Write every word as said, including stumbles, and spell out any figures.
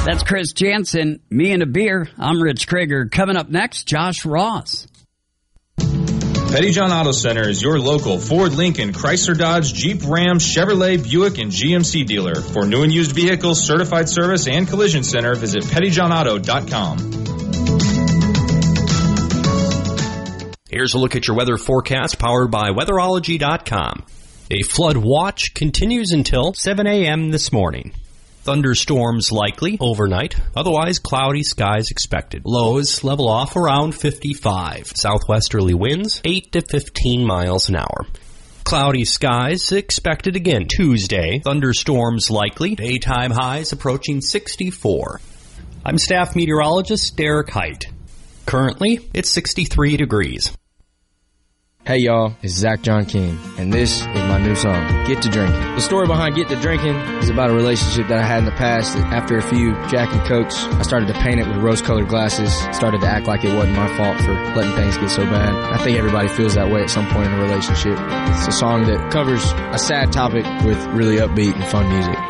That's Chris Jansen, Me and a Beer. I'm Rich Krieger. Coming up next, Josh Ross. Pettyjohn Auto Center is your local Ford, Lincoln, Chrysler, Dodge, Jeep, Ram, Chevrolet, Buick, and G M C dealer. For new and used vehicles, certified service, and collision center, visit pettyjohn auto dot com. Here's a look at your weather forecast powered by weatherology dot com. A flood watch continues until seven a.m. this morning. Thunderstorms likely overnight, otherwise cloudy skies expected. Lows level off around fifty-five. Southwesterly winds eight to fifteen miles an hour. Cloudy skies expected again Tuesday. Thunderstorms likely. Daytime highs approaching sixty-four. I'm staff meteorologist Derek Height. Currently, it's sixty-three degrees. Hey y'all, it's Zach John King, and this is my new song, Get to Drinking. The story behind Get to Drinking is about a relationship that I had in the past. That after a few Jack and Cokes, I started to paint it with rose-colored glasses, started to act like it wasn't my fault for letting things get so bad. I think everybody feels that way at some point in a relationship. It's a song that covers a sad topic with really upbeat and fun music.